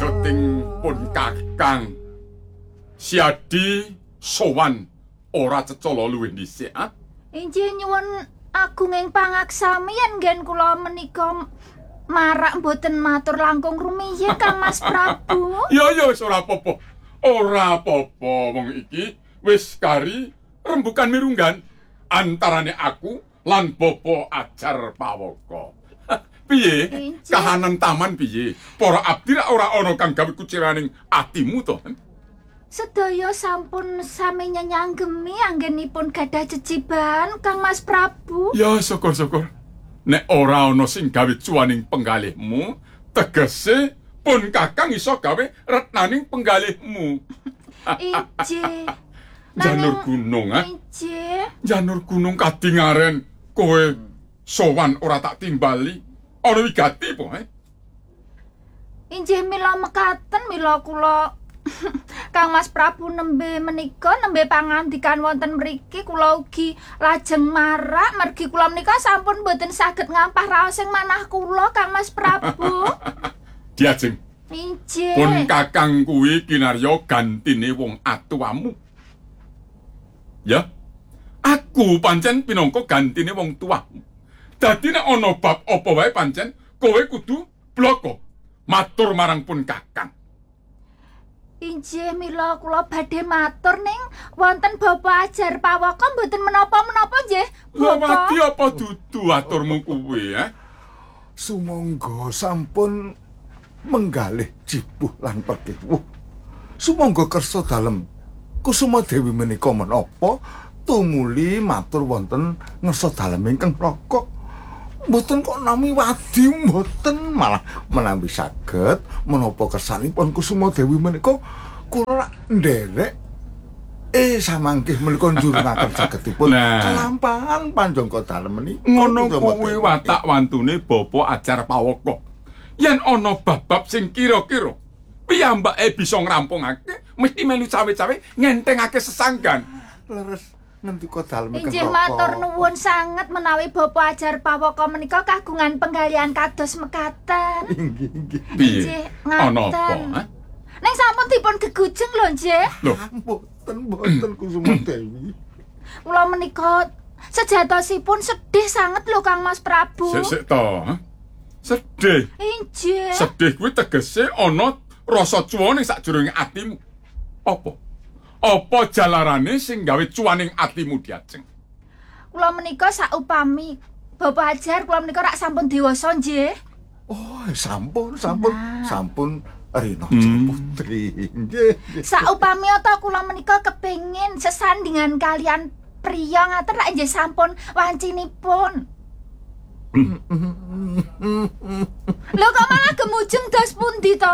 Pawarting pun Kakang. Siadi sowan ora cecala luwih dhisik, ha? Injih nyuwun agunging pangaksami yen nggen kula menika marak mboten matur langkung rumiyin Kang Mas Prabu. Ya wis ora apa-apa. Ora apa-apa wong iki wis kari rembugan mirunggan antarane aku lan Bapa Ajar Pawaka. Piye? Injih. Kahanan taman piye? Para abdi ora ana kang gawe kuciraning atimu to? Sedaya sampun sami nyenyanggemi anggenipun gadah jeciban Kang Mas Prabu. Ya syukur-syukur. Nek ora ana sing gawe cuaning penggalihmu, tegese pun Kakang iso gawe retnaning penggalihmu. Injih. Janur gunung, ha? Injih. Janur gunung kadingaren kowe sowan ora tak timbali. Ana wigati po, Injih mila mekaten mila kula Kang Mas Prabu nembe menika nembe pangandikan wonten mriki kula ugi lajeng marak mergi kula menika sampun boten saged ngampah raos sing manah kula Kang Mas Prabu. Diajeng. Injih. Pun Kakang kuwi kinarya gantine wong atuamu. Ya. Aku pancen pinangka gantine wong tuamu. Dadi nek ana bab apa wae pancen kowe kudu bloko matur marang pun Kakang. Injih mila kula badhe matur ning wonten Bapak Ajar Pawaka mboten menapa-menapa nggih. Lawati apa dudu aturmu kuwi, Sumangga sampun menggalih jibuh lan perkewuh. Sumangga kersa dalem Kusuma Dewi menika menapa tumuli matur wonten ngersa dalem ingkang raka. Mboten kok nami wadi mboten, malah menawi saged menapa kersanipun Kusuma Dewi menika kula nderek samangkih menika njurungaken sagedipun kelampahan panjangka dalem menika. Ngono kuwi watak wantune Bapak Ajar Pawaka. Yen ana bab-bab sing kira-kira piyambake bisa ngrampungake, mesti melu cawe-cawe ngentengake sesanggan. Leres ngendika dalem ingkang Injih matur nuwun sanget menawi Bapak Ajar Pawaka menika kagungan penggalian kados mekaten. Inggih. Injih Ana apa? ngaten. Ning sampun dipun gegujeng lho nggih. Lho, Mboten Kusuma Dewi. Kula menika sejatosipun sedih sanget lho Kang Mas Prabu. sik to, sedih. Injih. Sedih kuwi tegese ana rasa cuwa ning sakjroning atimu. Apa? Apa jalarane sing gawe cuwaning atimu diajeng? Kula menika saupami Bapak Ajar kula menika rak sampun dewasa nggih. Oh, sampun Rina Putri. Nggih. Saupami ta kula menika kepengin sesandingan kalian priya ngaten rak nggih sampun wancinipun. Lho kok malah gemujeng dos pundi to?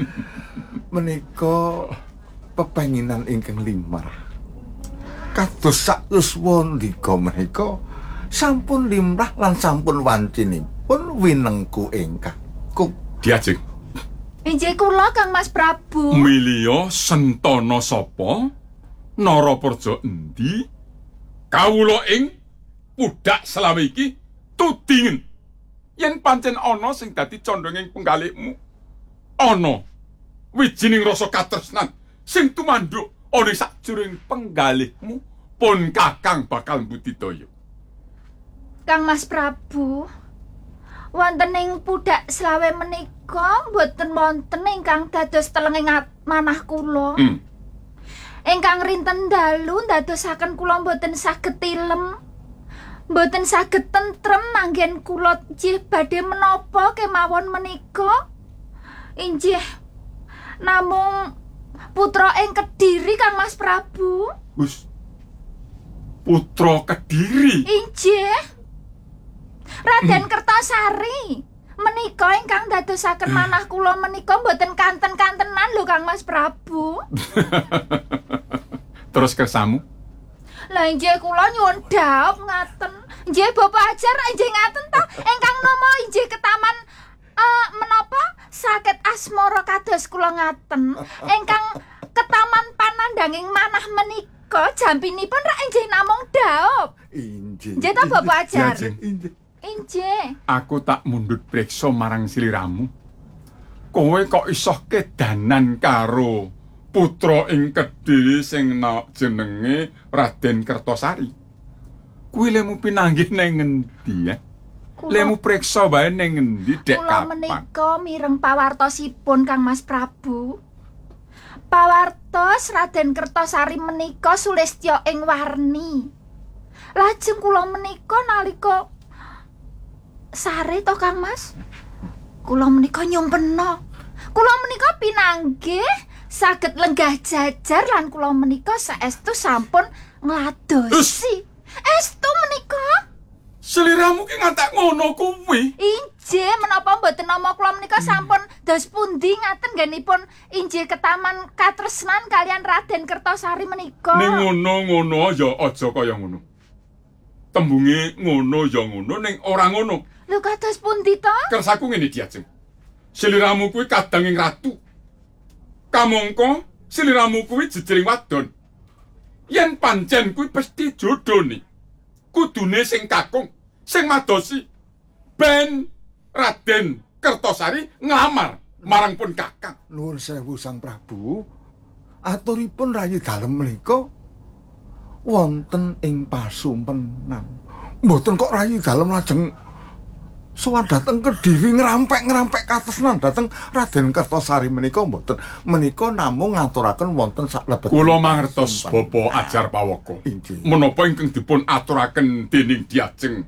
Menika pepenginan ingkang limar. Kados sak yuswandika menika sampun limrah lan sampun wancinipun winengku ingkang Diajeng. Injih kula Kang Mas Prabu. Milya Sentana sapa? Narapraja endi? Kawula ing Pudak Selawe iki tudingen yen pancen ana sing dadi condonging penggalihmu. Ana wijining rasa katresnan sing tumanduk ana sakjroning penggalihmu pun Kakang bakal mbudidaya. Kang Mas Prabu, wonten ing Pudak Selawe menika boten wonten ingkang dados telenging manah kula. Ingkang rinten dalu ndadosaken kula boten saged tilem. Boten saged tentrem manggen kula nggih badhe menapa kemawon menika. Injih namung putra ing Kediri Kang Mas Prabu. Wis putra Kediri. Injih. Raden Kertasari menika ingkang dadosaken manah kula menika mboten kanten-kantenan lho Kang Mas Prabu. Terus kersamu? Lah injih kula nyuwun dhawuh ngaten. Injih Bapak Ajar injih ngaten ta ingkang nama injih ketaman menapa saged asmara kados kula ngaten. Ingkang ketaman panandanging manah menika jampinipun rak injih namung dhawuh. Injih. Injih ta Bapak Ajar? Injih. Injih. Aku tak mundhut preksa marang sliramu. kowe kok iso kedanan karo putra ing Kediri sing jenenge Raden Kertosari. Kuwi lemu pinanggih ning ngendi ya? Lemu priksa wae ning ngendi dek Kula kapan? menika mireng pawartosipun Kang Mas Prabu. Pawartos Raden Kertosari menika sulistya ing warni. Lajeng kula menika nalika sare to Kang Mas. Kula menika nyumpena. Kula menika pinanggih saged lenggah jajar lan kula menika saestu sampun ngladosi. Estu menika. Seliramu ki ngantek ngono kuwi. Injih menapa mboten nama kula menika sampun dos pundi ngaten nggenipun injih ketaman katresnan kalian Raden Kertosari menika. Ning ngono-ngono ya aja kaya ngono. Tembunge ngono ya ngono ning ora ngono. Lho kados pundi to? Kersaku ngene Diajeng. Seliramu kuwi kadanging ratu. Kamangka seliramu kuwi jejering wadon. Yen pancen kuwi pesti jodhone. Kudune sing kakung, sing madosi ben Raden Kertosari nglamar marang pun kakang. Nuwun sewu Sang Prabu. Aturipun rayi dalem menika wonten ing pasumpenan. Mboten kok rayi dalem lajeng sowan dhateng Kediri ngrampek katresnan dhateng Raden Kertosari menika mboten. Menika namung ngaturaken wonten saklebetipun. Kula mangertos Bapa Ajar Pawaka. Inggih. Menapa ingkang dipun aturaken dening Diajeng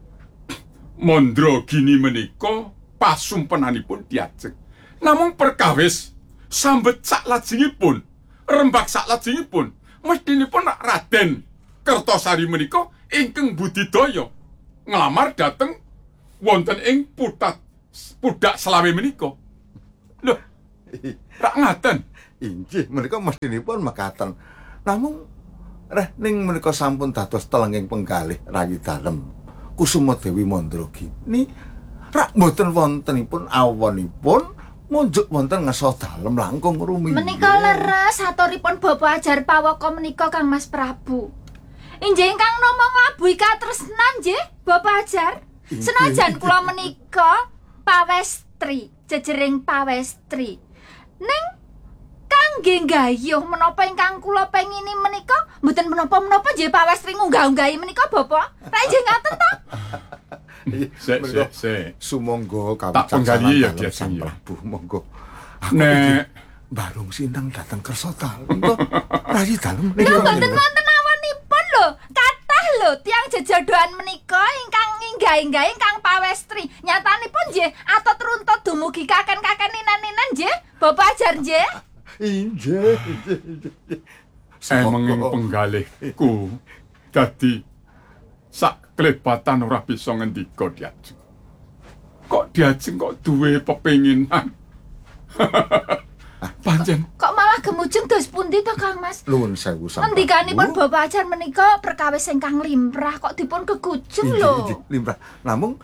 Mandra Gini menika pasumpenanipun Diajeng. Namung perkawis sambet saklajengipun, rembag saklajengipun, mestinipun Raden Kertosari menika ingkang budidaya nglamar dhateng wonten ing pudak selawe menika. Lho, tak ngaten. Inggih, menika mestinipun mekaten. Namung ning menika sampun dados telenging penggalih rayi dalem Kusuma Dewi Mandragini. Rak mboten wontenipun awonipun munjuk wonten ngesa dalem langkung rumiyin. Menika leres aturipun Bapak Ajar Pawaka menika Kang Mas Prabu. Injih ingkang nama nglabuhi katresnan nggih Bapak Ajar. Senajan kula menika pawestri, jejering pawestri. Ning kangge gayuh menapa ingkang kula pengini menika mboten menapa-menapa nggih pawestri ngunggah-unggahi menika Bapak. Rak nggih ngaten to? Sik. Sumangga Tak penggali ya, kawicaksanan Diajeng, Sang ya. Prabu, monggo. Nek Barung sinang dateng kersa dalem to. Rayi dalem Lho mboten wonten awanipun lho. Kathah lho tiyang jejodohan menika ingkang nginggah-inggahi ingkang pawestri. Nyatanipun nggih atot runtut dumugi kaken-kaken ninan-ninan nggih Bapak Ajar nggih. Inggih. emeng ing penggalihku dadi sak klebatan ora bisa ngendika Diajeng. Kok Diajeng kok duwe pepenginan. Pancen Kok malah gemujeng dos pundi to Kang Mas? Nuwun sewu Sang Prabu. Ngendikanipun Bapak Ajar menika perkawis ingkang limrah kok dipun kegujeng lho. Inggih, limrah. Namung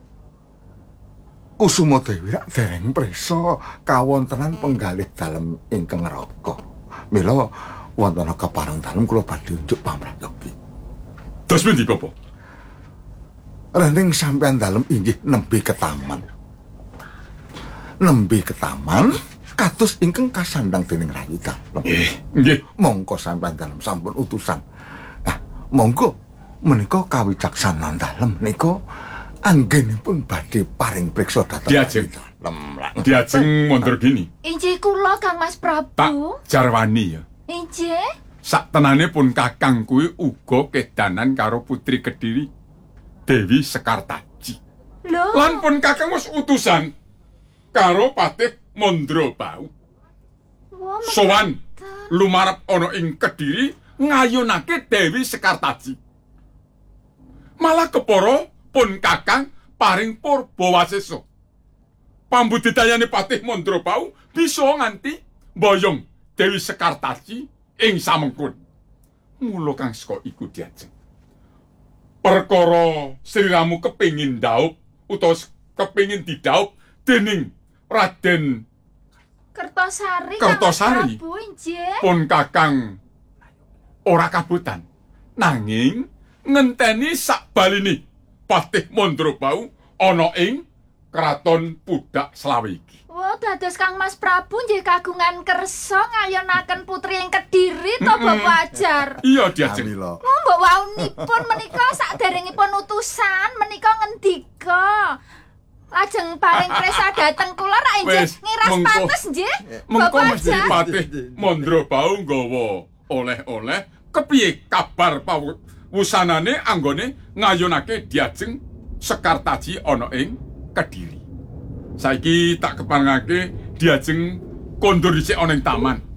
Kusuma Dewi rak dereng prisa kawontenan penggalih dalem ingkang raka. Mila wonten kepareng dalem kula badhe unjuk pamrayogi. dos pundi Bapak? Rening sampean dalem inggih nembe ke taman. Nembe ke taman kados ingkang kasandang dening rayi dalem. Nggih. Monggo sampean dalem sampun utusan. Nah, monggo menika kawicaksanan dalem menika anggenipun badhe paring priksa dhateng Diajeng. dalem. Diajeng Mandragini. Injih kula Kang Mas Tak Prabu. jarwani ya. Injih. Saktenane pun kakang kuwi uga kedanan karo putri Kediri Dewi Sekartaji. Lho. Lan pun kakang wis utusan karo Patih Mandrabau. Wah, Sowan lumarep ana ing Kediri ngayunake Dewi Sekartaji. Malah kepara pun kakang paring purba wasesa. Pambudidayane Patih Mandrabau bisa nganti mboyong Dewi Sekartaji ing samengkun. Mula kang saka iku Diajeng. Perkara sliramu kepingin ndhaup utawa kepingin didhaup dening Raden Kertosari. Kertosari. Kang Mas Prabu injih. pun kakang ora kabutan. Nanging ngenteni sakbalini Patih Mandrabau ana ing Kraton Pudak Slawe iki. Wah, dados Kang Mas Prabu nggih kagungan kersa ngayonaken putri ing Kediri to Bapak Ajar. Iya Diajeng. Kamila. Mbok waunipun menika saderengipun utusan menika ngendika. Lajeng paring presa dhateng kula rak nggih Wis, ngiras mengko. pantes nggih. Mengko Bapak mesti Ajar. patih mondro bau nggawa oleh-oleh kepiye kabar pawusanane anggone ngayunake Diajeng Sekartaji ana ing Kediri. Saiki tak kepangake Diajeng kondur dhisik ana ing taman.